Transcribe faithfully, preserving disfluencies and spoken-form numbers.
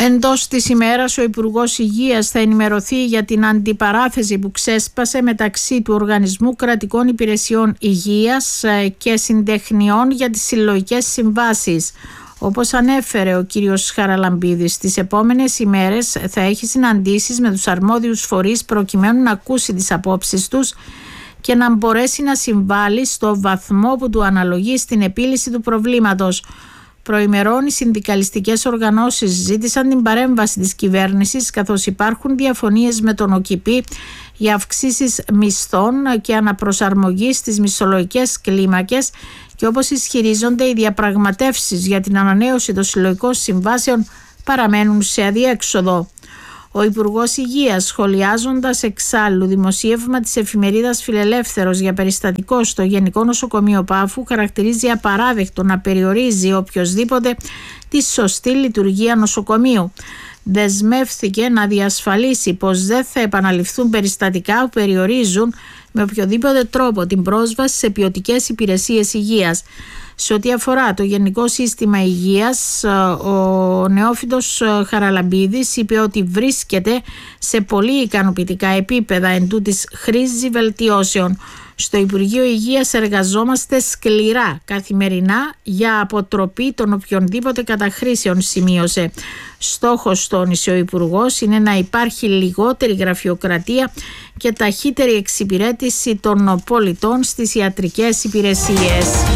Εντός της ημέρας, ο Υπουργός Υγείας θα ενημερωθεί για την αντιπαράθεση που ξέσπασε μεταξύ του Οργανισμού Κρατικών Υπηρεσιών Υγείας και συντεχνιών για τις συλλογικές συμβάσεις. Όπως ανέφερε ο κύριος Χαραλαμπίδης, τις επόμενες ημέρες θα έχει συναντήσεις με τους αρμόδιους φορείς προκειμένου να ακούσει τις απόψεις τους και να μπορέσει να συμβάλλει στο βαθμό που του αναλογεί στην επίλυση του προβλήματος. Προημερών, οι συνδικαλιστικές οργανώσεις ζήτησαν την παρέμβαση της κυβέρνησης, καθώς υπάρχουν διαφωνίες με τον ΟΚΙΠΗ για αυξήσεις μισθών και αναπροσαρμογή στις μισθολογικές κλίμακες και, όπως ισχυρίζονται, οι διαπραγματεύσεις για την ανανέωση των συλλογικών συμβάσεων παραμένουν σε αδιέξοδο. Ο Υπουργός Υγείας, σχολιάζοντας εξάλλου δημοσίευμα της εφημερίδας Φιλελεύθερος για περιστατικό στο Γενικό Νοσοκομείο Πάφου, χαρακτηρίζει απαράδεκτο να περιορίζει οποιοσδήποτε τη σωστή λειτουργία νοσοκομείου. Δεσμεύθηκε να διασφαλίσει πως δεν θα επαναληφθούν περιστατικά που περιορίζουν με οποιοδήποτε τρόπο την πρόσβαση σε ποιοτικές υπηρεσίες υγείας. Σε ό,τι αφορά το Γενικό Σύστημα Υγείας, ο νεόφυτος Χαραλαμπίδης είπε ότι βρίσκεται σε πολύ ικανοποιητικά επίπεδα, εν τούτης χρήζει βελτιώσεων. Στο Υπουργείο Υγείας εργαζόμαστε σκληρά καθημερινά για αποτροπή των οποιονδήποτε καταχρήσεων, σημείωσε. Στόχος, τόνισε ο Υπουργός, είναι να υπάρχει λιγότερη γραφειοκρατία και ταχύτερη εξυπηρέτηση των πολιτών στις ιατρικές υπηρεσίες.